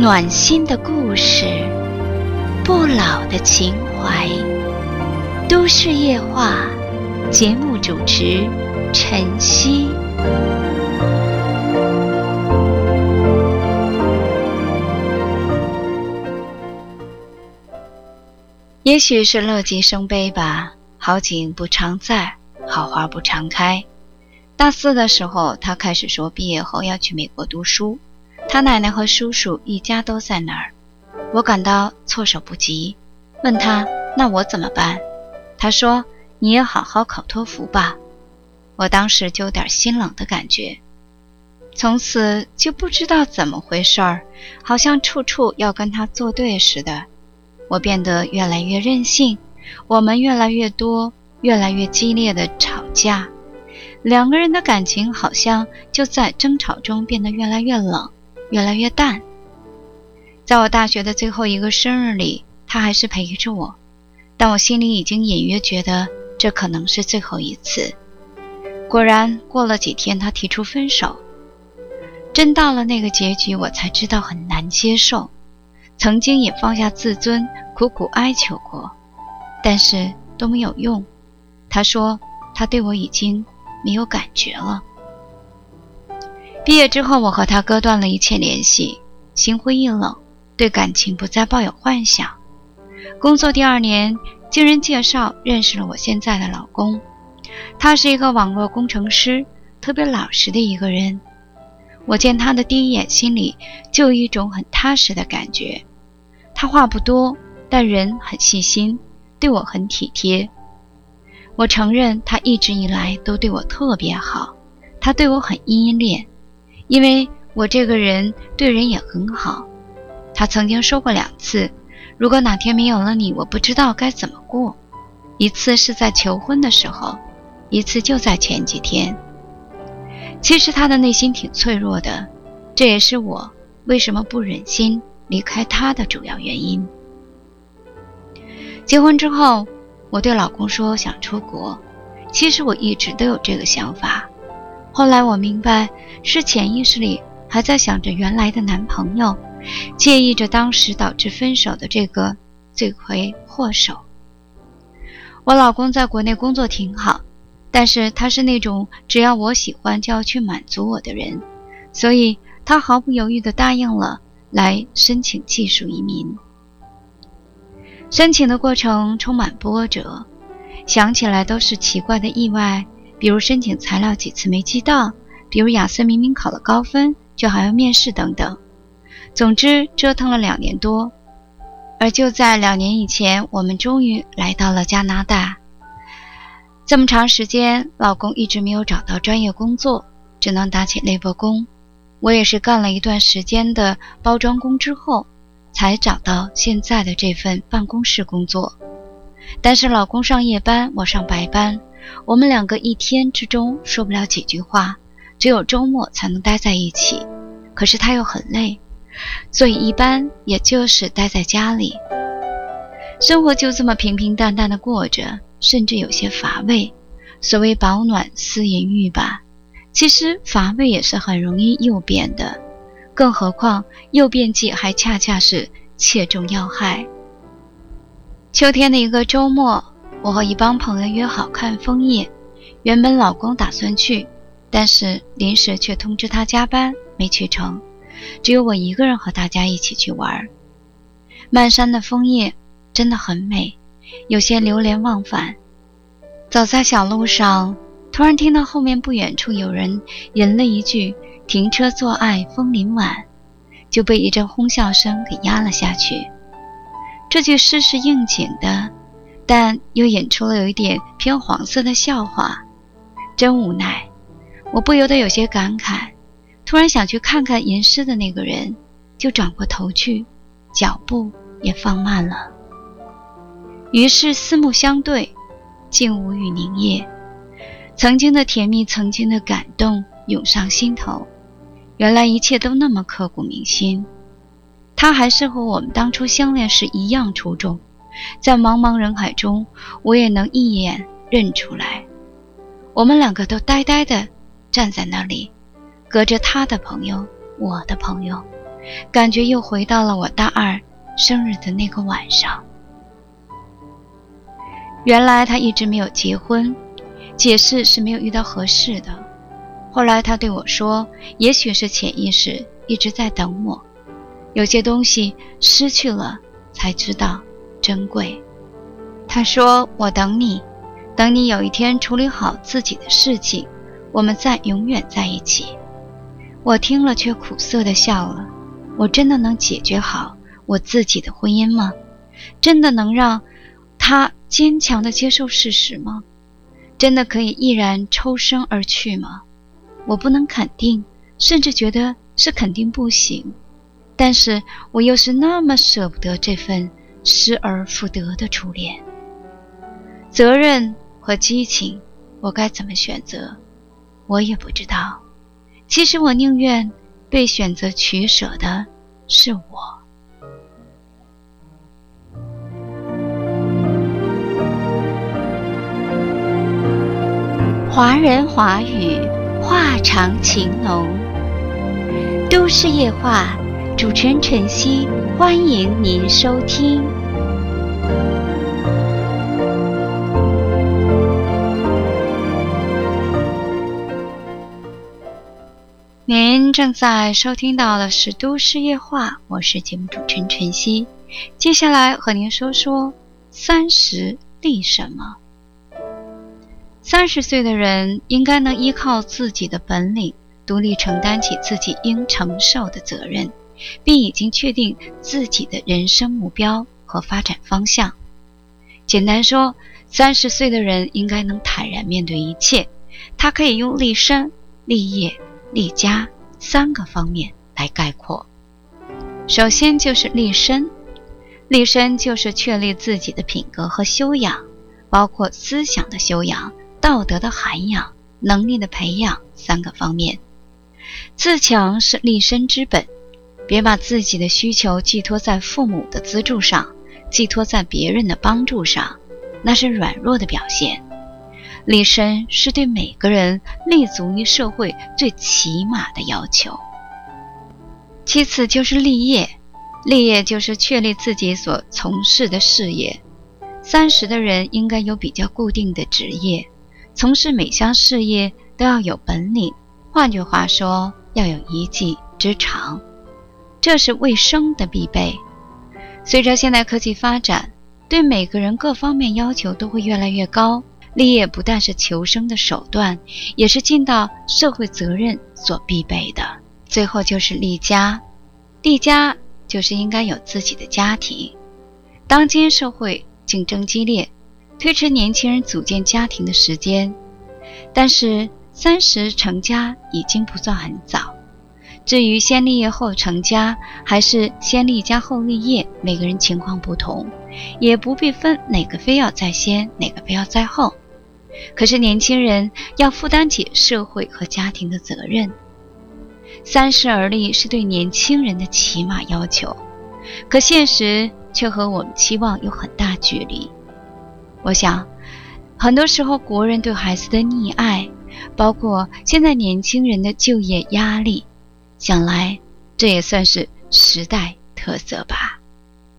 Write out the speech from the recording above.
暖心的故事，不老的情怀。都市夜话，节目主持晨曦。也许是乐极生悲吧，好景不常在，好花不常开。大四的时候，他开始说毕业后要去美国读书，他奶奶和叔叔一家都在那儿。我感到措手不及，问他那我怎么办？他说你也好好考托福吧。我当时就有点心冷的感觉，从此就不知道怎么回事儿，好像处处要跟他作对似的。我变得越来越任性，我们越来越多，越来越激烈的吵架，两个人的感情好像就在争吵中变得越来越冷，越来越淡。在我大学的最后一个生日里，他还是陪着我，但我心里已经隐约觉得这可能是最后一次。果然过了几天，他提出分手。真到了那个结局，我才知道很难接受。曾经也放下自尊，苦苦哀求过，但是都没有用。他说他对我已经没有感觉了。毕业之后，我和他割断了一切联系，心灰意冷，对感情不再抱有幻想。工作第2年，经人介绍认识了我现在的老公。他是一个网络工程师，特别老实的一个人。我见他的第一眼，心里就有一种很踏实的感觉。他话不多，但人很细心，对我很体贴。我承认他一直以来都对我特别好，他对我很依恋，因为我这个人对人也很好。他曾经说过2次，如果哪天没有了你，我不知道该怎么过。一次是在求婚的时候，一次就在前几天。其实他的内心挺脆弱的，这也是我为什么不忍心离开他的主要原因。结婚之后，我对老公说想出国，其实我一直都有这个想法。后来我明白，是潜意识里还在想着原来的男朋友，介意着当时导致分手的这个罪魁祸首。我老公在国内工作挺好，但是他是那种只要我喜欢就要去满足我的人，所以他毫不犹豫地答应了来申请技术移民。申请的过程充满波折，想起来都是奇怪的意外，比如申请材料几次没寄到，比如雅思明明考了高分就还要面试等等。总之折腾了2年多，而就在2年以前，我们终于来到了加拿大。这么长时间，老公一直没有找到专业工作，只能打起累波工。我也是干了一段时间的包装工之后，才找到现在的这份办公室工作。但是老公上夜班，我上白班，我们2个一天之中说不了几句话，只有周末才能待在一起。可是他又很累，所以一般也就是待在家里。生活就这么平平淡淡的过着，甚至有些乏味。所谓饱暖思淫欲吧，其实乏味也是很容易诱变的，更何况诱变剂还恰恰是切中要害。秋天的一个周末，我和一帮朋友约好看枫叶，原本老公打算去，但是临时却通知他加班没去成，只有我一个人和大家一起去玩。漫山的枫叶真的很美，有些流连忘返。走在小路上，突然听到后面不远处有人吟了一句停车做爱枫林晚，就被一阵哄笑声给压了下去。这句诗是应景的，但又引出了有一点偏黄色的笑话，真无奈。我不由得有些感慨，突然想去看看吟诗的那个人，就转过头去，脚步也放慢了。于是四目相对，竟无语凝噎。曾经的甜蜜，曾经的感动涌上心头，原来一切都那么刻骨铭心。他还是和我们当初相恋时一样出众，在茫茫人海中，我也能一眼认出来。我们2个都呆呆地站在那里，隔着他的朋友，我的朋友， 感觉又回到了我大二生日的那个晚上。原来他一直没有结婚，解释是没有遇到合适的。后来他对我说，也许是潜意识一直在等我，有些东西失去了才知道珍贵。他说，我等你，等你有一天处理好自己的事情，我们再永远在一起。我听了却苦涩地笑了。我真的能解决好我自己的婚姻吗？真的能让他坚强地接受事实吗？真的可以毅然抽身而去吗？我不能肯定，甚至觉得是肯定不行。但是我又是那么舍不得这份失而复得的初恋。责任和激情，我该怎么选择？我也不知道。其实我宁愿被选择取舍的是我。华人华语，话长情浓。都市夜话，主持人晨曦，欢迎您收听。您正在收听到的是都市夜话，我是节目主持人晨曦。接下来和您说说30立什么。30岁的人应该能依靠自己的本领，独立承担起自己应承受的责任，并已经确定自己的人生目标和发展方向。简单说，30岁的人应该能坦然面对一切，他可以用立身、立业、立家3个方面来概括。首先就是立身，立身就是确立自己的品格和修养，包括思想的修养、道德的涵养、能力的培养3个方面。自强是立身之本，别把自己的需求寄托在父母的资助上，寄托在别人的帮助上，那是软弱的表现。立身是对每个人立足于社会最起码的要求。其次就是立业，立业就是确立自己所从事的事业。30的人应该有比较固定的职业，从事每项事业都要有本领，换句话说，要有一技之长，这是为生的必备。随着现代科技发展，对每个人各方面要求都会越来越高，立业不但是求生的手段，也是尽到社会责任所必备的。最后就是立家，立家就是应该有自己的家庭。当今社会竞争激烈，推迟年轻人组建家庭的时间，但是30成家已经不算很早。至于先立业后成家，还是先立家后立业，每个人情况不同，也不必分哪个非要在先，哪个非要在后。可是年轻人要负担起社会和家庭的责任。30而立是对年轻人的起码要求，可现实却和我们期望有很大距离。我想很多时候国人对孩子的溺爱，包括现在年轻人的就业压力，想来这也算是时代特色吧。